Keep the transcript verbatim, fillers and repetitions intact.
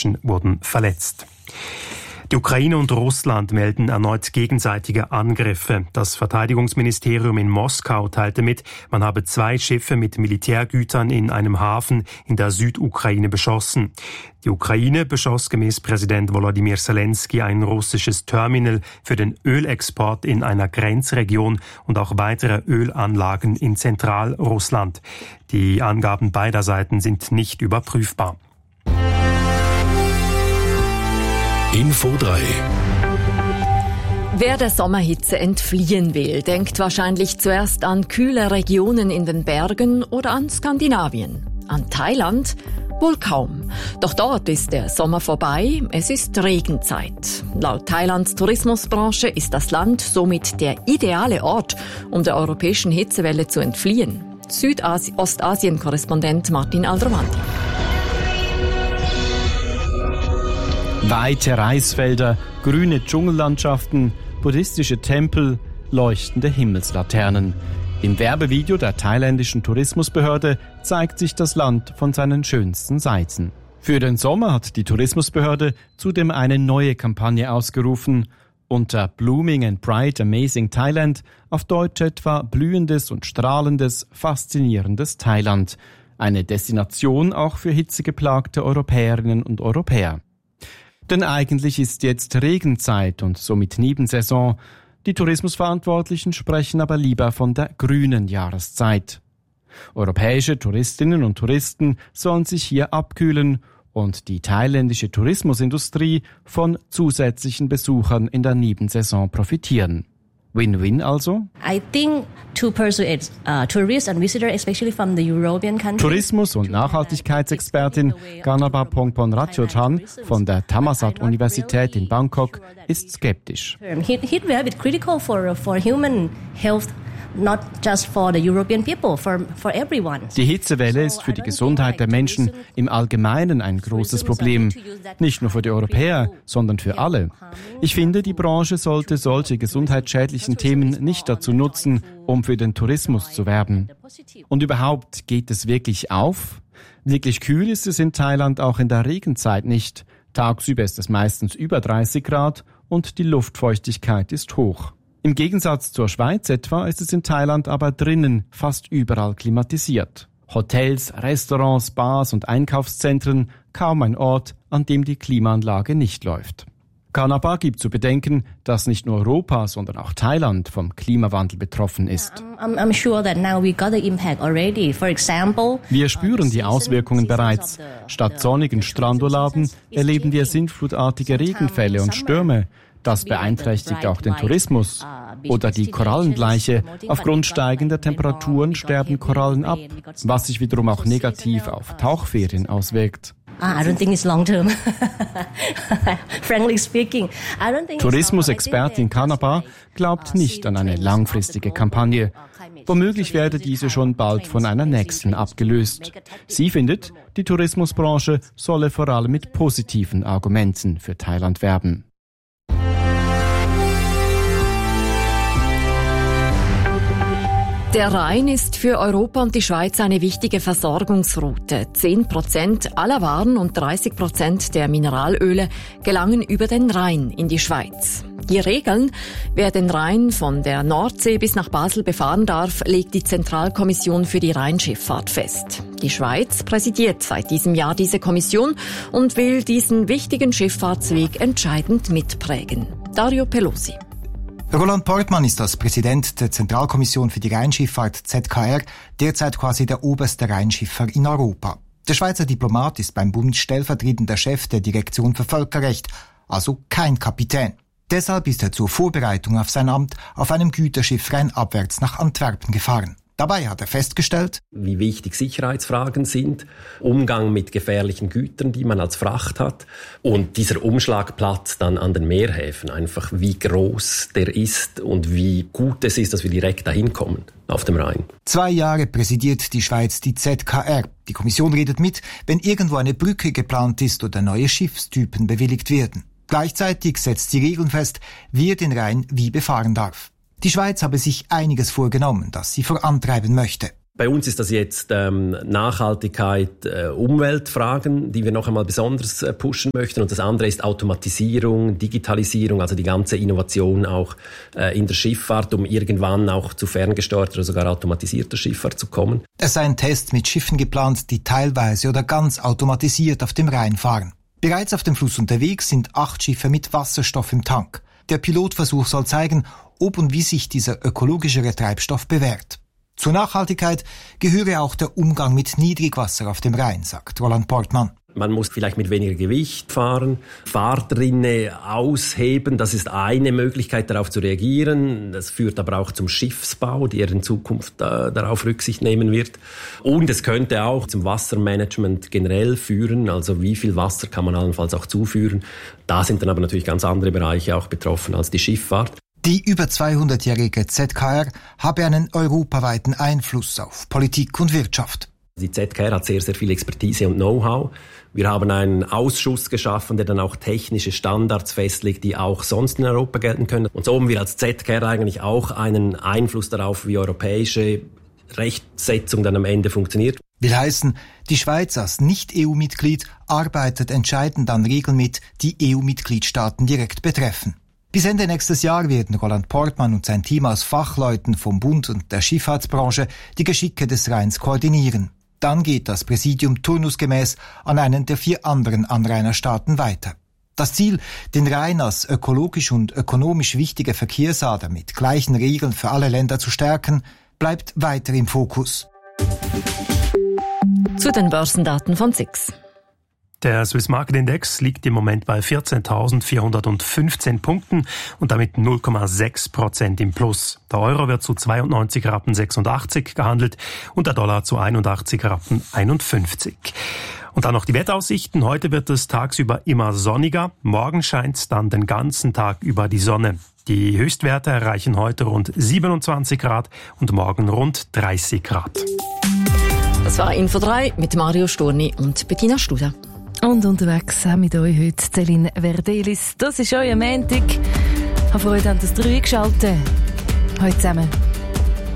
Menschen wurden verletzt. Die Ukraine und Russland melden erneut gegenseitige Angriffe. Das Verteidigungsministerium in Moskau teilte mit, man habe zwei Schiffe mit Militärgütern in einem Hafen in der Südukraine beschossen. Die Ukraine beschoss gemäß Präsident Volodymyr Zelensky ein russisches Terminal für den Ölexport in einer Grenzregion und auch weitere Ölanlagen in Zentralrussland. Die Angaben beider Seiten sind nicht überprüfbar. Info drei. Wer der Sommerhitze entfliehen will, denkt wahrscheinlich zuerst an kühle Regionen in den Bergen oder an Skandinavien. An Thailand? Wohl kaum. Doch dort ist der Sommer vorbei, es ist Regenzeit. Laut Thailands Tourismusbranche ist das Land somit der ideale Ort, um der europäischen Hitzewelle zu entfliehen. Südostasien-Korrespondent Martin Aldrovandi. Weite Reisfelder, grüne Dschungellandschaften, buddhistische Tempel, leuchtende Himmelslaternen. Im Werbevideo der thailändischen Tourismusbehörde zeigt sich das Land von seinen schönsten Seiten. Für den Sommer hat die Tourismusbehörde zudem eine neue Kampagne ausgerufen. Unter Blooming and Bright Amazing Thailand, auf Deutsch etwa blühendes und strahlendes, faszinierendes Thailand. Eine Destination auch für hitzegeplagte Europäerinnen und Europäer. Denn eigentlich ist jetzt Regenzeit und somit Nebensaison. Die Tourismusverantwortlichen sprechen aber lieber von der grünen Jahreszeit. Europäische Touristinnen und Touristen sollen sich hier abkühlen und die thailändische Tourismusindustrie von zusätzlichen Besuchern in der Nebensaison profitieren. Win-win also? I think to persuade uh, tourists and visitors, especially from the European countries. Tourismus- und Nachhaltigkeitsexpertin Ganaba Pongpon Ratchothan von der Thammasat-Universität in Bangkok ist skeptisch. It, it will be critical for for human health. Not just for the European people, for, for everyone. Die Hitzewelle ist für die Gesundheit der Menschen im Allgemeinen ein großes Problem. Nicht nur für die Europäer, sondern für alle. Ich finde, die Branche sollte solche gesundheitsschädlichen Themen nicht dazu nutzen, um für den Tourismus zu werben. Und überhaupt, geht es wirklich auf? Wirklich kühl ist es in Thailand auch in der Regenzeit nicht. Tagsüber ist es meistens über dreißig Grad und die Luftfeuchtigkeit ist hoch. Im Gegensatz zur Schweiz etwa ist es in Thailand aber drinnen fast überall klimatisiert. Hotels, Restaurants, Bars und Einkaufszentren, kaum ein Ort, an dem die Klimaanlage nicht läuft. Ganaba gibt zu bedenken, dass nicht nur Europa, sondern auch Thailand vom Klimawandel betroffen ist. Wir spüren die Auswirkungen bereits. Statt sonnigen Strandurlauben erleben wir sintflutartige Regenfälle und Stürme. Das beeinträchtigt auch den Tourismus. Oder die Korallenbleiche. Aufgrund steigender Temperaturen sterben Korallen ab, was sich wiederum auch negativ auf Tauchferien auswirkt. Tourismusexpertin Ganaba glaubt nicht an eine langfristige Kampagne. Womöglich werde diese schon bald von einer nächsten abgelöst. Sie findet, die Tourismusbranche solle vor allem mit positiven Argumenten für Thailand werben. Der Rhein ist für Europa und die Schweiz eine wichtige Versorgungsroute. Zehn Prozent aller Waren und dreißig Prozent der Mineralöle gelangen über den Rhein in die Schweiz. Die Regeln, wer den Rhein von der Nordsee bis nach Basel befahren darf, legt die Zentralkommission für die Rheinschifffahrt fest. Die Schweiz präsidiert seit diesem Jahr diese Kommission und will diesen wichtigen Schifffahrtsweg entscheidend mitprägen. Dario Pelosi. Roland Portmann ist als Präsident der Zentralkommission für die Rheinschifffahrt Z K R derzeit quasi der oberste Rheinschiffer in Europa. Der Schweizer Diplomat ist beim Bund stellvertretender Chef der Direktion für Völkerrecht, also kein Kapitän. Deshalb ist er zur Vorbereitung auf sein Amt auf einem Güterschiff rheinabwärts nach Antwerpen gefahren. Dabei hat er festgestellt, wie wichtig Sicherheitsfragen sind, Umgang mit gefährlichen Gütern, die man als Fracht hat, und dieser Umschlagplatz dann an den Meerhäfen, einfach wie groß der ist und wie gut es ist, dass wir direkt dahin kommen auf dem Rhein. Zwei Jahre präsidiert die Schweiz die Z K R. Die Kommission redet mit, wenn irgendwo eine Brücke geplant ist oder neue Schiffstypen bewilligt werden. Gleichzeitig setzt sie Regeln fest, wer den Rhein wie befahren darf. Die Schweiz habe sich einiges vorgenommen, das sie vorantreiben möchte. Bei uns ist das jetzt ähm, Nachhaltigkeit, äh, Umweltfragen, die wir noch einmal besonders äh, pushen möchten. Und das andere ist Automatisierung, Digitalisierung, also die ganze Innovation auch äh, in der Schifffahrt, um irgendwann auch zu ferngesteuerter oder sogar automatisierter Schifffahrt zu kommen. Es sei ein Test mit Schiffen geplant, die teilweise oder ganz automatisiert auf dem Rhein fahren. Bereits auf dem Fluss unterwegs sind acht Schiffe mit Wasserstoff im Tank. Der Pilotversuch soll zeigen, ob und wie sich dieser ökologischere Treibstoff bewährt. Zur Nachhaltigkeit gehöre auch der Umgang mit Niedrigwasser auf dem Rhein, sagt Roland Portmann. Man muss vielleicht mit weniger Gewicht fahren, Fahrtrinne ausheben, das ist eine Möglichkeit, darauf zu reagieren. Das führt aber auch zum Schiffsbau, der in Zukunft äh, darauf Rücksicht nehmen wird. Und es könnte auch zum Wassermanagement generell führen, also wie viel Wasser kann man allenfalls auch zuführen. Da sind dann aber natürlich ganz andere Bereiche auch betroffen als die Schifffahrt. Die über zweihundertjährige Z K R habe einen europaweiten Einfluss auf Politik und Wirtschaft. Die Z K R hat sehr, sehr viel Expertise und Know-how. Wir haben einen Ausschuss geschaffen, der dann auch technische Standards festlegt, die auch sonst in Europa gelten können. Und so haben wir als Z K R eigentlich auch einen Einfluss darauf, wie europäische Rechtsetzung dann am Ende funktioniert. Will heißen, die Schweiz als Nicht-E U-Mitglied arbeitet entscheidend an Regeln mit, die E U-Mitgliedstaaten direkt betreffen. Bis Ende nächstes Jahr werden Roland Portmann und sein Team aus Fachleuten vom Bund und der Schifffahrtsbranche die Geschicke des Rheins koordinieren. Dann geht das Präsidium turnusgemäß an einen der vier anderen Anrainerstaaten weiter. Das Ziel, den Rhein als ökologisch und ökonomisch wichtige Verkehrsader mit gleichen Regeln für alle Länder zu stärken, bleibt weiter im Fokus. Zu den Börsendaten von S I X. Der Swiss Market Index liegt im Moment bei vierzehntausendvierhundertfünfzehn Punkten und damit null Komma sechs Prozent im Plus. Der Euro wird zu zweiundneunzig Rappen sechsundachtzig gehandelt und der Dollar zu einundachtzig Rappen einundfünfzig. Und dann noch die Wetteraussichten. Heute wird es tagsüber immer sonniger. Morgen scheint dann den ganzen Tag über die Sonne. Die Höchstwerte erreichen heute rund siebenundzwanzig Grad und morgen rund dreißig Grad. Das war Info drei mit Mario Sturni und Bettina Studer. Und unterwegs haben mit euch heute Celine Verdelis. Das ist euer Montag. Ich habe Freude an das drei geschaltet. Heute zusammen.